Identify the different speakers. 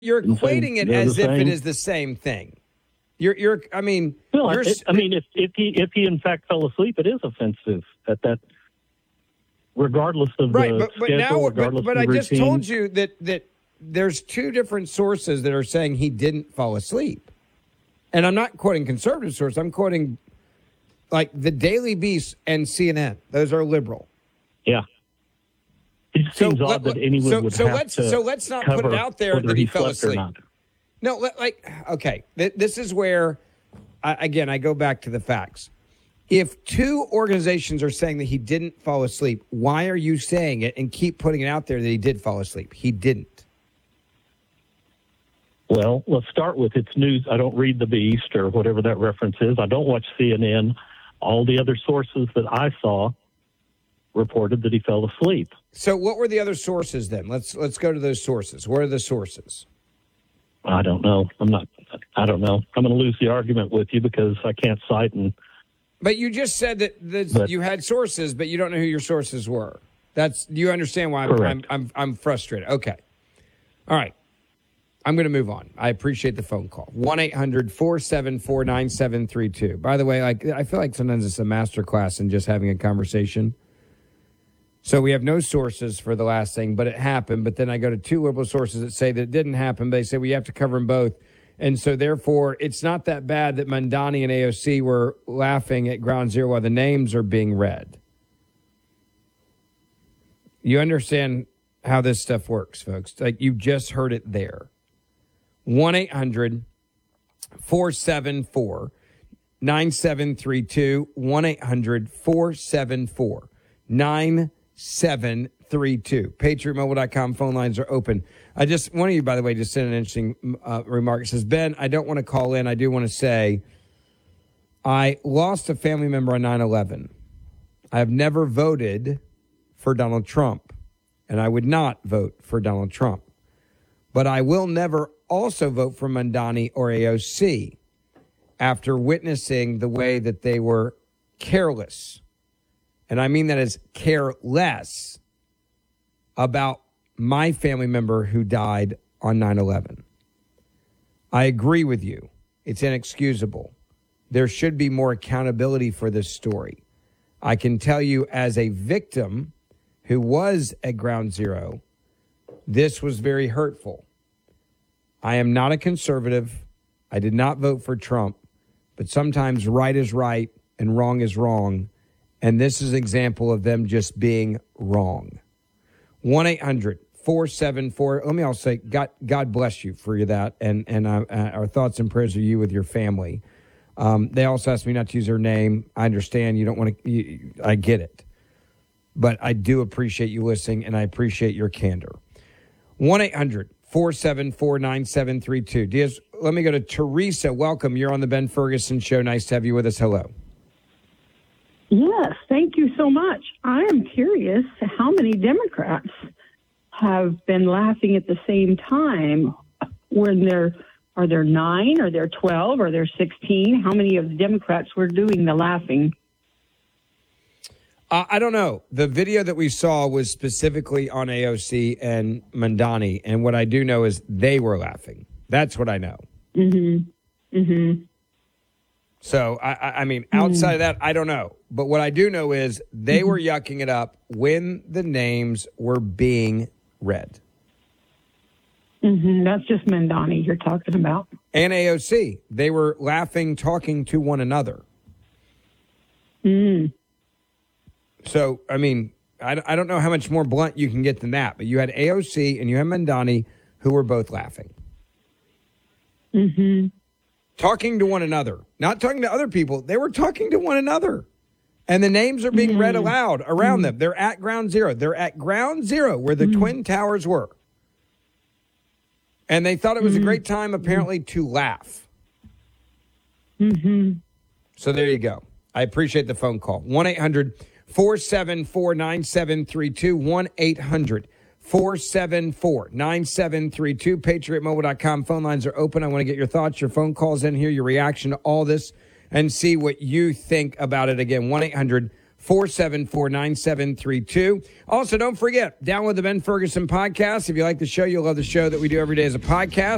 Speaker 1: you're
Speaker 2: and say
Speaker 1: equating it
Speaker 2: they're
Speaker 1: as
Speaker 2: the
Speaker 1: if it
Speaker 2: same.
Speaker 1: is the same thing. You're I mean,
Speaker 2: Well,
Speaker 1: you're,
Speaker 2: if he in fact fell asleep, it is offensive at that, regardless of
Speaker 1: right,
Speaker 2: the
Speaker 1: but
Speaker 2: schedule,
Speaker 1: now,
Speaker 2: regardless
Speaker 1: but
Speaker 2: of
Speaker 1: I
Speaker 2: the
Speaker 1: just
Speaker 2: routine.
Speaker 1: told you that there's two different sources that are saying he didn't fall asleep, and I'm not quoting conservative sources. I'm quoting like the Daily Beast and CNN. Those are liberal.
Speaker 2: Yeah. It just seems odd that anyone would have to
Speaker 1: so let's not
Speaker 2: cover
Speaker 1: put it out there
Speaker 2: whether
Speaker 1: that he
Speaker 2: slept
Speaker 1: fell
Speaker 2: or
Speaker 1: asleep.
Speaker 2: not.
Speaker 1: No, okay. This is where, again, I go back to the facts. If two organizations are saying that he didn't fall asleep, why are you saying it and keep putting it out there that he did fall asleep? He didn't.
Speaker 2: Well, let's start with it's news. I don't read the Beast or whatever that reference is. I don't watch CNN. All the other sources that I saw reported that he fell asleep.
Speaker 1: So what were the other sources then? Let's go to those sources. What are the sources?
Speaker 2: I don't know. I don't know. I'm going to lose the argument with you because I can't cite and.
Speaker 1: But you just said that you had sources, but you don't know who your sources were. Do you understand why I'm frustrated? Okay. All right. I'm going to move on. I appreciate the phone call. 1-800-474-9732. By the way, I feel like sometimes it's a masterclass in just having a conversation. So we have no sources for the last thing, but it happened. But then I go to two liberal sources that say that it didn't happen. They say we have to cover them both. And so, therefore, it's not that bad that Mamdani and AOC were laughing at Ground Zero while the names are being read. You understand how this stuff works, folks. Like, you just heard it there. 1-800-474-9732. 1-800-474-9732. PatriotMobile.com phone lines are open. One of you, by the way, just sent an interesting remark. It says, Ben, I don't want to call in. I do want to say I lost a family member on 9/11. I have never voted for Donald Trump, and I would not vote for Donald Trump. But I will never also vote for Mamdani or AOC after witnessing the way that they were careless, and I mean that as careless, about my family member who died on 9/11. I agree with you. It's inexcusable. There should be more accountability for this story. I can tell you as a victim who was at Ground Zero, this was very hurtful. I am not a conservative. I did not vote for Trump, but sometimes right is right and wrong is wrong. And this is an example of them just being wrong. 1-800-474. Let me also say, God bless you for that. And our thoughts and prayers are you with your family. They also asked me not to use her name. I understand you don't want to. I get it. But I do appreciate you listening, and I appreciate your candor. 1-800-474-9732. Diaz, let me go to Teresa. Welcome. You're on the Ben Ferguson Show. Nice to have you with us. Hello.
Speaker 3: Yes, thank you so much. I am curious how many Democrats have been laughing at the same time. Are there 9, are there 12, are there 16? How many of the Democrats were doing the laughing?
Speaker 1: I don't know. The video that we saw was specifically on AOC and Mamdani, and what I do know is they were laughing. That's what I know. Mm-hmm. Mm-hmm. So, I mean, outside of that, I don't know. But what I do know is they were yucking it up when the names were being read.
Speaker 3: Mm-hmm. That's just Mamdani you're talking about.
Speaker 1: And AOC. They were laughing, talking to one another.
Speaker 3: Mm.
Speaker 1: So, I mean, I don't know how much more blunt you can get than that. But you had AOC and you had Mamdani who were both laughing.
Speaker 3: Mm-hmm.
Speaker 1: Talking to one another. Not talking to other people. They were talking to one another. And the names are being read aloud around them. They're at Ground Zero. They're at Ground Zero where the Twin Towers were. And they thought it was a great time, apparently, to laugh.
Speaker 3: Mm-hmm.
Speaker 1: So there you go. I appreciate the phone call. 1-800-474-9732. 1-800-474-9732. PatriotMobile.com. Phone lines are open. I want to get your thoughts, your phone calls in here, your reaction to all this, and see what you think about it. Again, 1-800-474-9732. Also, don't forget, download the Ben Ferguson podcast. If you like the show, you'll love the show that we do every day as a podcast.